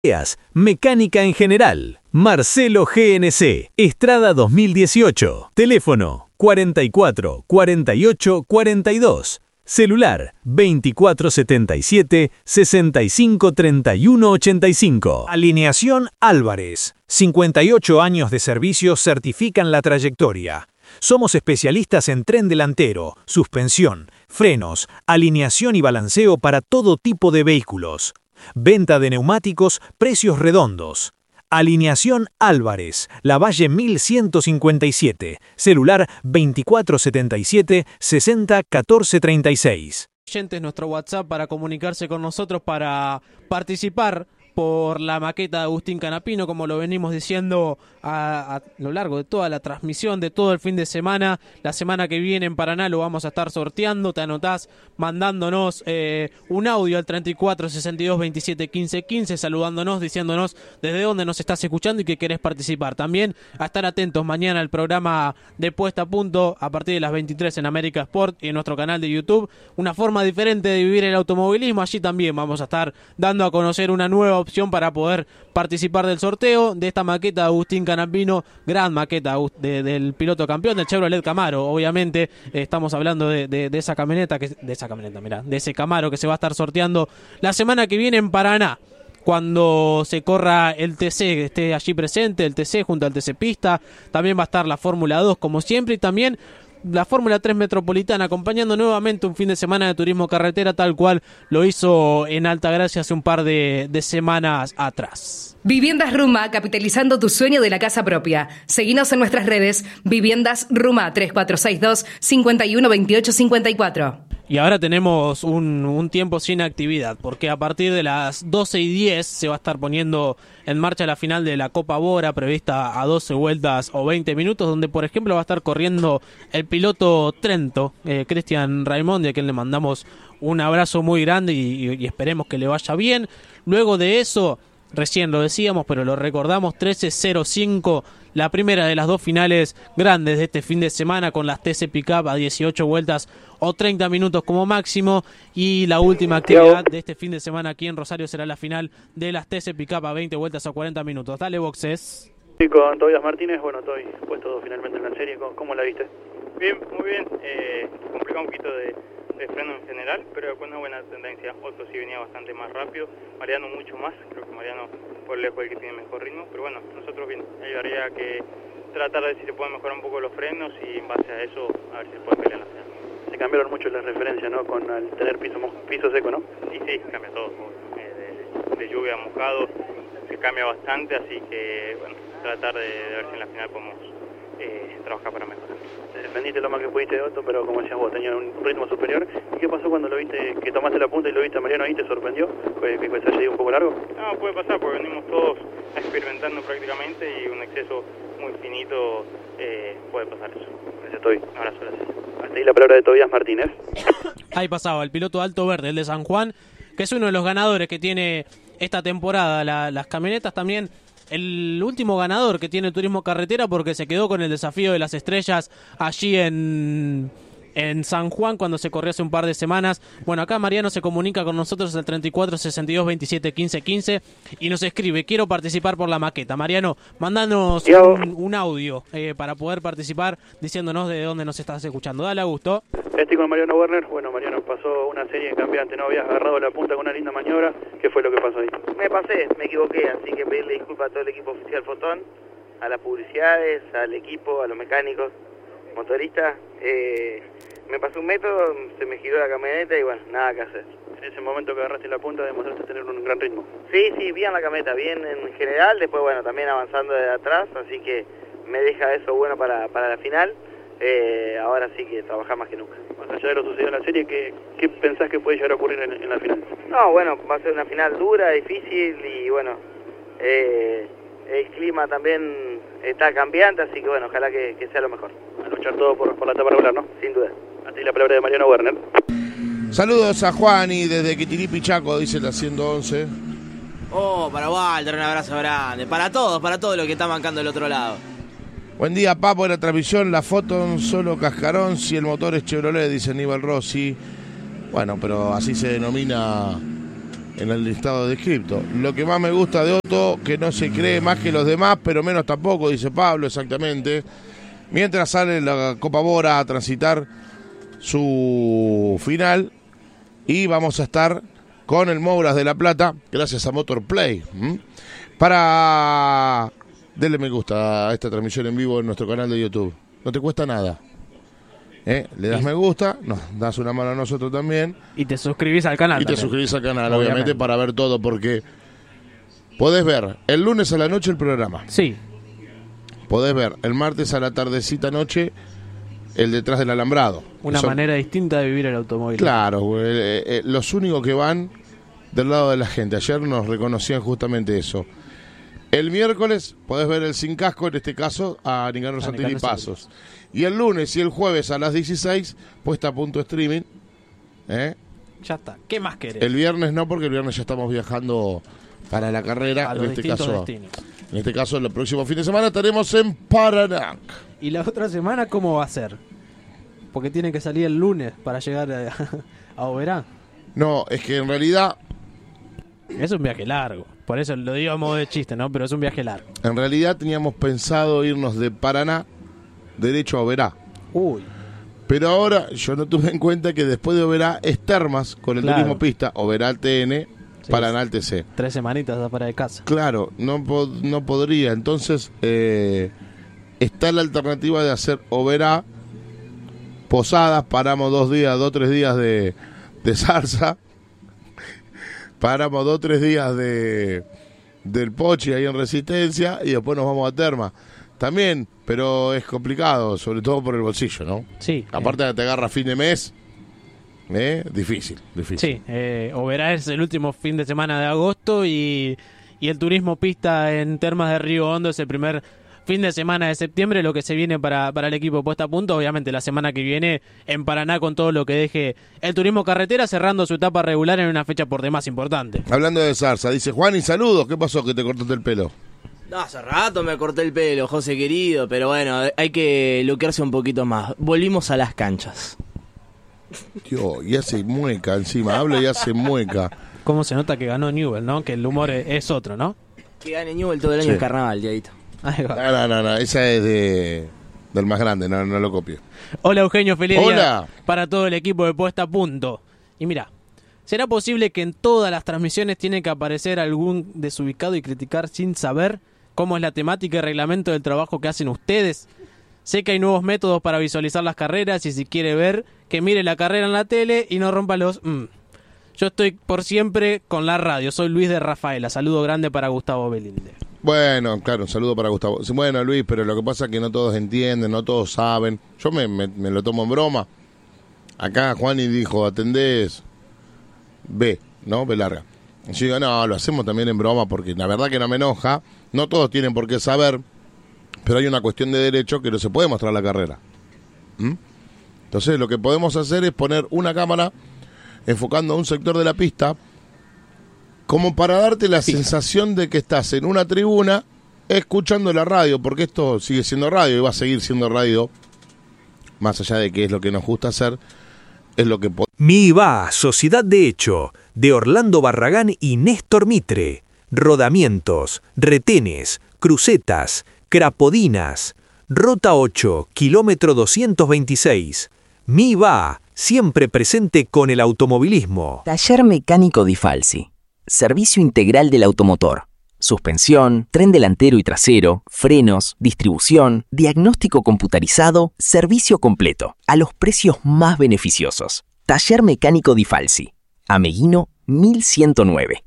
Mecánica en general. Marcelo GNC, Estrada 2018. Teléfono 44 48 42. Celular 2477 65 31 85. Alineación Álvarez. 58 años de servicio certifican la trayectoria. Somos especialistas en tren delantero, suspensión, frenos, alineación y balanceo para todo tipo de vehículos. Venta de neumáticos, precios redondos. Alineación Álvarez, Lavalle 1157, celular 2477 60 14 36. Nuestro WhatsApp para comunicarse con nosotros para participar por la maqueta de Agustín Canapino, como lo venimos diciendo a lo largo de toda la transmisión, de todo el fin de semana. La semana que viene en Paraná lo vamos a estar sorteando. Te anotás mandándonos un audio al 34 62 27 15 15, saludándonos, diciéndonos desde dónde nos estás escuchando y que querés participar. También a estar atentos mañana al programa de Puesta a Punto a partir de las 23 en América Sport y en nuestro canal de YouTube. Una forma diferente de vivir el automovilismo. Allí también vamos a estar dando a conocer una nueva opción para poder participar del sorteo de esta maqueta de Agustín Canapino, gran maqueta del piloto campeón del Chevrolet Camaro. Obviamente estamos hablando de esa camioneta, de ese Camaro que se va a estar sorteando la semana que viene en Paraná, cuando se corra el TC, que esté allí presente el TC junto al TC Pista. También va a estar la Fórmula 2 como siempre, y también la Fórmula 3 Metropolitana, acompañando nuevamente un fin de semana de turismo carretera, tal cual lo hizo en Altagracia hace un par de semanas atrás. Viviendas Ruma, capitalizando tu sueño de la casa propia. Seguinos en nuestras redes, Viviendas Ruma 3462 512854. Y ahora tenemos un tiempo sin actividad, porque a partir de las 12:10 se va a estar poniendo en marcha la final de la Copa Bora, prevista a 12 vueltas o 20 minutos, donde por ejemplo va a estar corriendo el piloto Trento, Cristian Raimondi, a quien le mandamos un abrazo muy grande y esperemos que le vaya bien. Luego de eso, recién lo decíamos, pero lo recordamos, 13:05, la primera de las dos finales grandes de este fin de semana, con las TC Pickup a 18 vueltas o 30 minutos como máximo, y la última actividad de este fin de semana aquí en Rosario será la final de las TC Pickup a 20 vueltas o 40 minutos. Dale, boxes. Sí, con Tobias Martínez, bueno, estoy puesto finalmente en la serie. ¿Cómo la viste? Bien, muy bien. Complicado un poquito de freno en general, pero con una buena tendencia. Otto sí venía bastante más rápido, Mariano mucho más. Creo que Mariano por lejos es el que tiene mejor ritmo, pero bueno, nosotros bien. Ayudaría a que tratar de ver si se pueden mejorar un poco los frenos y en base a eso a ver si se puede pelear la final. Se cambiaron mucho las referencias, ¿no? Con al tener piso seco, ¿no? Sí, cambia todo. De lluvia a mojado se cambia bastante, así que bueno, tratar de ver si en la final podemos trabajar para mejorar. Defendiste lo más que pudiste de Otto, pero como decías vos, tenía un ritmo superior. ¿Y qué pasó cuando lo viste, que tomaste la punta y lo viste a Mariano ahí? ¿Te sorprendió? ¿Que se haya ido un poco largo? No, puede pasar, porque venimos todos experimentando prácticamente y un exceso muy finito puede pasar eso. Gracias, estoy. Un abrazo, gracias. Hasta ahí la palabra de Tobias Martínez. Ahí pasaba el piloto Alto Verde, el de San Juan, que es uno de los ganadores que tiene esta temporada las camionetas. También el último ganador que tiene Turismo Carretera, porque se quedó con el desafío de las estrellas allí en San Juan cuando se corrió hace un par de semanas. Bueno, acá Mariano se comunica con nosotros al 34 62 27 15 15 y nos escribe: quiero participar por la maqueta. Mariano, mandanos un audio para poder participar, diciéndonos de dónde nos estás escuchando. Dale, Augusto. Estoy con Mariano Werner. Bueno, Mariano, pasó una serie en cambiante, no habías agarrado la punta con una linda maniobra. ¿Qué fue lo que pasó ahí? Me pasé, me equivoqué, así que pedirle disculpas a todo el equipo oficial Fotón, a las publicidades, al equipo, a los mecánicos, motoristas. Me pasó un método, se me giró la camioneta y bueno, nada que hacer. En ese momento que agarraste la punta demostraste tener un gran ritmo. Sí, bien la camioneta, bien en general, después bueno, también avanzando de atrás, así que me deja eso bueno para la final. Ahora sí que trabajar más que nunca. Más allá de lo sucedido en la serie, ¿qué pensás que puede llegar a ocurrir en la final? No, bueno, va a ser una final dura, difícil y bueno, el clima también está cambiante, así que bueno, ojalá que sea lo mejor. A luchar todo por la etapa regular, ¿no? Sin duda. A ti la palabra de Mariano Werner. Saludos a Juani desde Quitiripi, Chaco, dice la 111. Oh, para Walter, un abrazo grande. Para todos los que están bancando del otro lado. Buen día, Papo, en la transmisión, la foto solo cascarón, si el motor es Chevrolet, dice Aníbal Rossi. Bueno, pero así se denomina en el listado de cripto. Lo que más me gusta de Otto, que no se cree más que los demás, pero menos tampoco, dice Pablo, exactamente. Mientras sale la Copa Bora a transitar su final, y vamos a estar con el Mouras de La Plata, gracias a Motorplay, para... Denle me gusta a esta transmisión en vivo en nuestro canal de YouTube. No te cuesta nada. Le das me gusta, nos das una mano a nosotros también. Y te suscribís al canal. Y te suscribís al canal, obviamente, para ver todo, porque podés ver el lunes a la noche el programa. Sí. Podés ver el martes a la tardecita noche el detrás del alambrado. Una manera distinta de vivir el automóvil. Claro, los únicos que van del lado de la gente. Ayer nos reconocían justamente eso. El miércoles podés ver el sin casco, en este caso, a Nicanor Santilli Pasos. Y el lunes y el jueves a las 16, puesta a punto streaming. Ya está. ¿Qué más querés? El viernes no, porque el viernes ya estamos viajando para la carrera. A los distintos destinos. En este caso, el próximo fin de semana estaremos en Paraná. ¿Y la otra semana cómo va a ser? Porque tiene que salir el lunes para llegar a Oberá. No, es que en realidad... Es un viaje largo. Por eso lo digo a modo de chiste, ¿no? Pero es un viaje largo. En realidad teníamos pensado irnos de Paraná derecho a Oberá. Uy. Pero ahora yo no tuve en cuenta que después de Oberá es Termas con el turismo pista, Oberá TN, sí, Paraná al TC. 3 semanitas afuera de casa. Claro, no podría. Entonces está la alternativa de hacer Oberá, Posadas, paramos 2 o 3 días de Zarza. Paramos 2 o 3 días del Pochi ahí en Resistencia y después nos vamos a Terma. También, pero es complicado, sobre todo por el bolsillo, ¿no? Sí. Aparte de te agarra fin de mes, difícil. Sí, Oberá es el último fin de semana de agosto y el turismo pista en Termas de Río Hondo es el primer fin de semana de septiembre, lo que se viene para el equipo puesta a punto. Obviamente la semana que viene en Paraná con todo lo que deje el turismo carretera, cerrando su etapa regular en una fecha por demás importante. Hablando de Zarza, dice Juan, y saludos, ¿qué pasó que te cortaste el pelo? No, hace rato me corté el pelo, José querido, pero bueno, hay que luquearse un poquito más. Volvimos a las canchas. Tío, y hace mueca encima, habla y hace mueca. ¿Cómo se nota que ganó Newell, no? Que el humor es otro, ¿no? Que gane Newell todo el año es carnaval, Dieguito. No, esa es del más grande, no lo copio. Hola Eugenio, feliz día para todo el equipo de Puesta a Punto. Y mira, ¿será posible que en todas las transmisiones tiene que aparecer algún desubicado y criticar sin saber cómo es la temática y reglamento del trabajo que hacen ustedes? Sé que hay nuevos métodos para visualizar las carreras y si quiere ver, que mire la carrera en la tele y no rompa los... Yo estoy por siempre con la radio, soy Luis de Rafaela, saludo grande para Gustavo Belinde. Bueno, claro, un saludo para Gustavo. Bueno, Luis, pero lo que pasa es que no todos entienden, no todos saben. Yo me lo tomo en broma. Acá Juani dijo, atendés B, ¿no? B larga. Yo digo, no, lo hacemos también en broma porque la verdad que no me enoja. No todos tienen por qué saber, pero hay una cuestión de derecho que no se puede mostrar la carrera. Entonces lo que podemos hacer es poner una cámara enfocando a un sector de la pista como para darte la sensación de que estás en una tribuna escuchando la radio, porque esto sigue siendo radio y va a seguir siendo radio, más allá de que es lo que nos gusta hacer, es lo que podemos. MIVA, Sociedad de Hecho, de Orlando Barragán y Néstor Mitre. Rodamientos, retenes, crucetas, crapodinas. Rota 8, kilómetro 226. MIVA, siempre presente con el automovilismo. Taller Mecánico Di Falsi. Servicio integral del automotor. Suspensión, tren delantero y trasero, frenos, distribución, diagnóstico computarizado, servicio completo, a los precios más beneficiosos. Taller Mecánico Di Falsi. Ameguino 1109.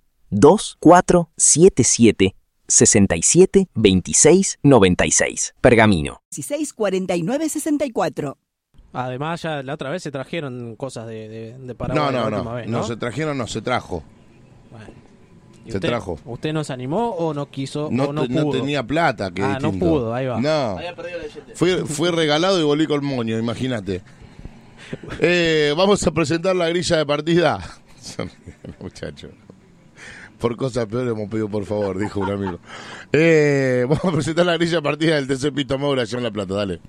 2477 67 26 96. Pergamino. 16 49 64. Además, ya la otra vez se trajeron cosas de Paraguay. No se trajeron, no se trajo. Bueno. Se trajo. ¿Usted no se animó o no quiso no, o no pudo? No tenía plata. Que no pudo, ahí va. No. Fue regalado y volví con moño, imagínate. Vamos a presentar la grilla de partida. Muchachos. Por cosas peores hemos pedido por favor, dijo un amigo. Vamos a presentar la grilla de partida del TC Pista Moura allá en La Plata, dale.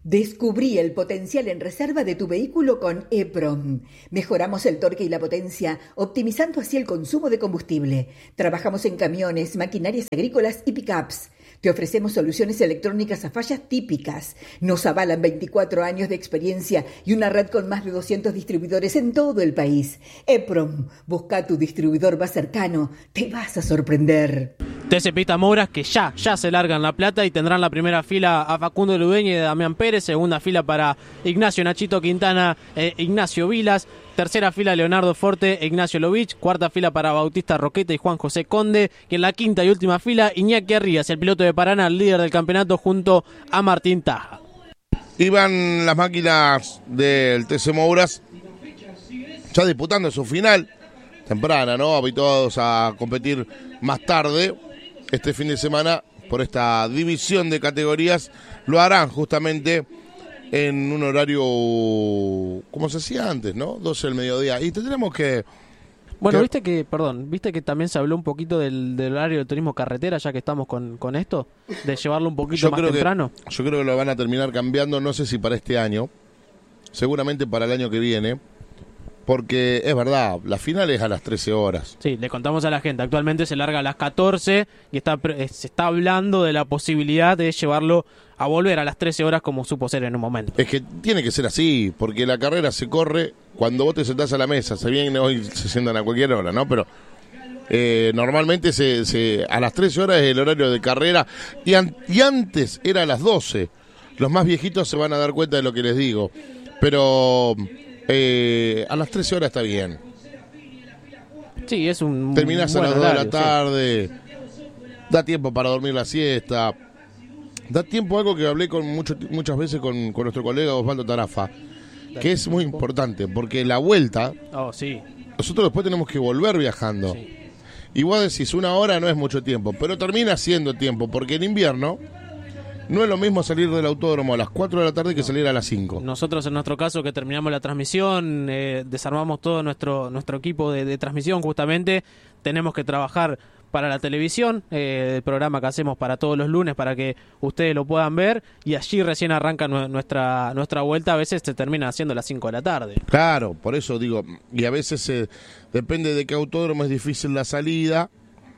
Descubrí el potencial en reserva de tu vehículo con EPROM. Mejoramos el torque y la potencia, optimizando así el consumo de combustible. Trabajamos en camiones, maquinarias agrícolas y pickups. Te ofrecemos soluciones electrónicas a fallas típicas. Nos avalan 24 años de experiencia y una red con más de 200 distribuidores en todo el país. EPROM, busca tu distribuidor más cercano. Te vas a sorprender. TC Pista Mouras, que ya se largan La Plata y tendrán la primera fila a Facundo Ludeña y Damián Pérez, segunda fila para Ignacio Nachito Quintana e Ignacio Vilas, tercera fila Leonardo Forte e Ignacio Lovich, cuarta fila para Bautista Roqueta y Juan José Conde, y en la quinta y última fila Iñaki Arrías, el piloto de Paraná, el líder del campeonato, junto a Martín Taja. Iban las máquinas del TC Mouras ya disputando su final temprana, ¿no? Habituados a competir más tarde. Este fin de semana, por esta división de categorías, lo harán justamente en un horario como se hacía antes, ¿no? 12 del mediodía. Y tendremos que... Bueno, viste que también se habló un poquito del horario del turismo carretera, ya que estamos con esto, de llevarlo un poquito más temprano. Yo creo que lo van a terminar cambiando, no sé si para este año, seguramente para el año que viene. Porque es verdad, la final es a las 13 horas. Sí, le contamos a la gente, actualmente se larga a las 14 y se está hablando de la posibilidad de llevarlo a volver a las 13 horas como supo ser en un momento. Es que tiene que ser así, porque la carrera se corre cuando vos te sentás a la mesa. Se vienen hoy, se sientan a cualquier hora, ¿no? Pero normalmente a las 13 horas es el horario de carrera y antes era a las 12. Los más viejitos se van a dar cuenta de lo que les digo. Pero... a las 13 horas está bien. Sí, es un... Terminás a las 2 de la tarde, sí. Da tiempo para dormir la siesta, da tiempo, algo que hablé muchas veces con nuestro colega Osvaldo Tarafa, que es muy importante, porque la vuelta, sí. Nosotros después tenemos que volver viajando. Sí. Y vos decís, 1 hora no es mucho tiempo, pero termina siendo tiempo, porque en invierno... No es lo mismo salir del autódromo a las 4 de la tarde que salir a las 5. Nosotros, en nuestro caso, que terminamos la transmisión, desarmamos todo nuestro equipo de transmisión, justamente, tenemos que trabajar para la televisión, el programa que hacemos para todos los lunes, para que ustedes lo puedan ver, y allí recién arranca nuestra vuelta, a veces se termina haciendo a las 5 de la tarde. Claro, por eso digo, y a veces depende de qué autódromo es difícil la salida,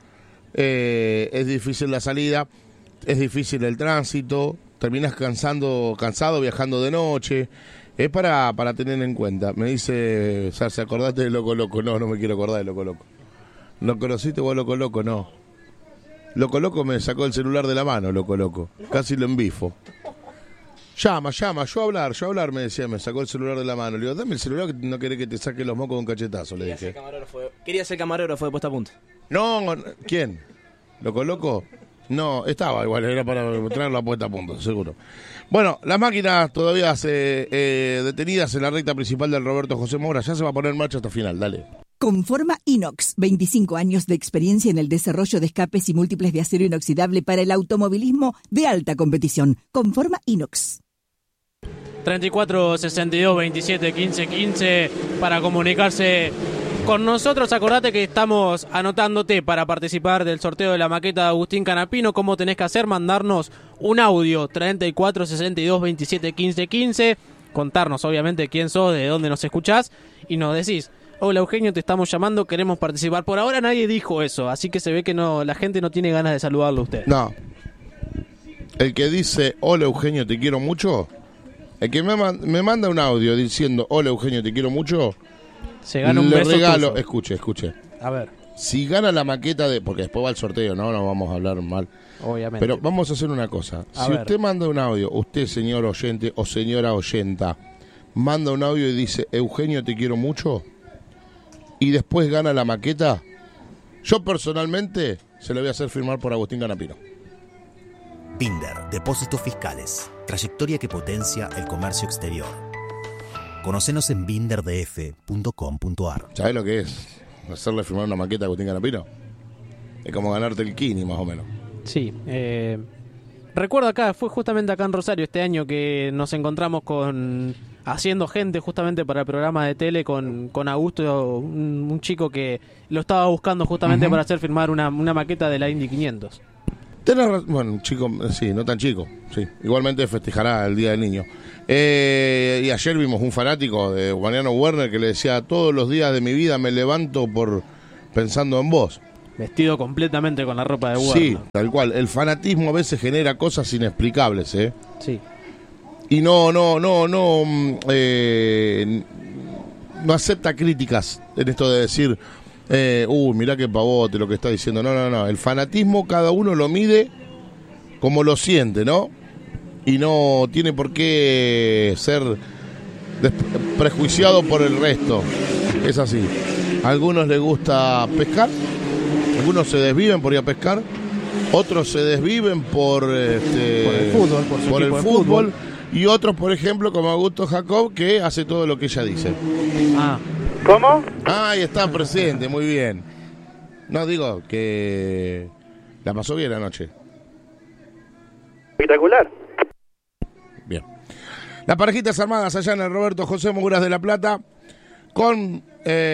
es difícil el tránsito, terminas cansado viajando de noche. Es para tener en cuenta. Me dice, ¿se acordaste de Loco Loco? No me quiero acordar de Loco Loco. ¿No conociste vos Loco Loco? No. Loco Loco me sacó el celular de la mano, Loco Loco. Casi lo embifo. Llama, yo hablar, me decía, me sacó el celular de la mano. Le digo, dame el celular que no querés que te saque los mocos de un cachetazo, le dije. Quería ser camarógrafo de Puesta a Punta. No, ¿quién? ¿Loco Loco? No, estaba igual, era para traerlo a Puesta a Punto, seguro. Bueno, las máquinas todavía detenidas en la recta principal del Roberto José Mouras. Ya se va a poner en marcha hasta final, dale. Conforma Inox, 25 años de experiencia en el desarrollo de escapes y múltiples de acero inoxidable para el automovilismo de alta competición. Conforma Inox. 34 62 27 15 15 para comunicarse con nosotros. Acordate que estamos anotándote para participar del sorteo de la maqueta de Agustín Canapino. ¿Cómo tenés que hacer? Mandarnos un audio 34 62 27 15 15, contarnos obviamente quién sos, de dónde nos escuchás, y nos decís: hola Eugenio, te estamos llamando, queremos participar. Por ahora nadie dijo eso, así que se ve que la gente no tiene ganas de saludarlo a usted. No. El que dice hola Eugenio, te quiero mucho, el que me manda un audio diciendo hola Eugenio, te quiero mucho, se gana un le beso regalo, tuyo. Escuche. A ver. Si gana la maqueta porque después va el sorteo, no vamos a hablar mal. Obviamente. Pero vamos a hacer una cosa. Si usted manda un audio, usted señor oyente o señora oyenta, manda un audio y dice Eugenio, te quiero mucho, y después gana la maqueta, yo personalmente se lo voy a hacer firmar por Agustín Canapino. Binder, depósitos fiscales, trayectoria que potencia el comercio exterior. Conocenos en binderdf.com.ar. ¿Sabés lo que es hacerle firmar una maqueta a Agustín Canapino? Es como ganarte el Kini, más o menos. Sí. Recuerdo acá, fue justamente acá en Rosario este año que nos encontramos haciendo gente justamente para el programa de tele con Augusto, un chico que lo estaba buscando justamente para hacer firmar una maqueta de la Indy 500. Tenés razón, bueno, chico, sí, no tan chico, sí. Igualmente festejará el Día del Niño. Y ayer vimos un fanático de Mariano Werner que le decía: todos los días de mi vida me levanto pensando en vos. Vestido completamente con la ropa de Werner. Sí, tal cual. El fanatismo a veces genera cosas inexplicables, ¿eh? Sí. Y no acepta críticas en esto de decir, mirá qué pavote lo que está diciendo. No. El fanatismo cada uno lo mide como lo siente, ¿no? Y no tiene por qué ser prejuiciado por el resto. Es así. A algunos les gusta pescar, algunos se desviven por ir a pescar, otros se desviven por el fútbol, y otros, por ejemplo, como Augusto Jacob, que hace todo lo que ella dice. ¿Cómo? Ahí está presente, muy bien. No, digo que la pasó bien anoche. Espectacular. Bien. Las parejitas armadas allá en el Roberto José Moguras de La Plata, con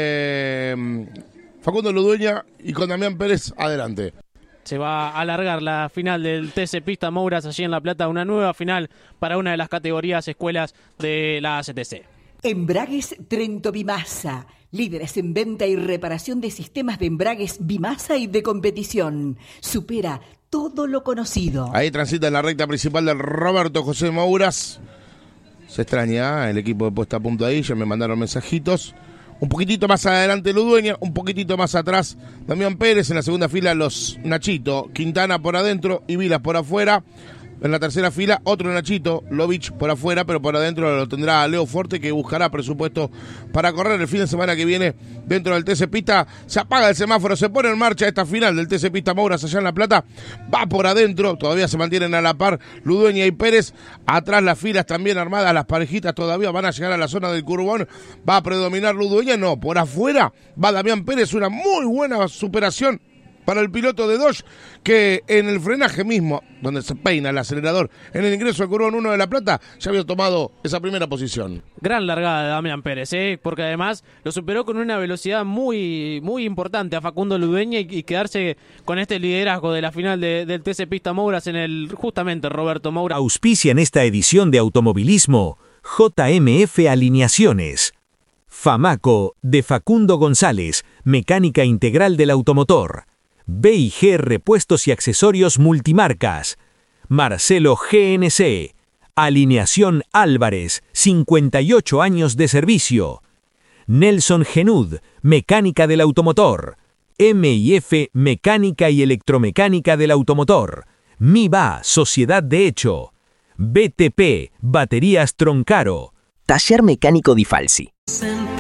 Facundo Ludueña y con Damián Pérez, adelante. Se va a alargar la final del TC Pista Mouras allí en La Plata, una nueva final para una de las categorías escuelas de la ACTC. Embragues Trento Bimasa, líderes en venta y reparación de sistemas de embragues Bimasa y de competición. Supera todo lo conocido. Ahí transita en la recta principal del Roberto José Mouras. Se extraña el equipo de puesta a punto ahí, ya me mandaron mensajitos. Un poquitito más adelante Ludueña, un poquitito más atrás Damián Pérez. En la segunda fila los Nachito, Quintana por adentro y Vilas por afuera. En la tercera fila otro Nachito, Lovich por afuera, pero por adentro lo tendrá Leo Forte, que buscará presupuesto para correr el fin de semana que viene dentro del TC Pista. Se apaga el semáforo, se pone en marcha esta final del TC Pista Mouras allá en La Plata. Va por adentro, todavía se mantienen a la par Ludueña y Pérez. Atrás las filas también armadas, las parejitas todavía van a llegar a la zona del Curbón. Va a predominar Ludueña, no, por afuera va Damián Pérez, una muy buena superación para el piloto de Dodge, que en el frenaje mismo, donde se peina el acelerador, en el ingreso al Curbón 1 de La Plata, ya había tomado esa primera posición. Gran largada de Damián Pérez, porque además lo superó con una velocidad muy, muy importante a Facundo Ludueña y quedarse con este liderazgo de la final del TC Pista Mouras en el, justamente, Roberto Mouras. Auspicia en esta edición de Automovilismo JMF Alineaciones. Famaco de Facundo González, mecánica integral del automotor. B&G Repuestos y Accesorios Multimarcas. Marcelo GNC. Alineación Álvarez, 58 años de servicio. Nelson Genud, mecánica del automotor. M&F Mecánica y Electromecánica del automotor. MIBA, Sociedad de Hecho. BTP, Baterías Troncaro. Taller Mecánico Di Falsi.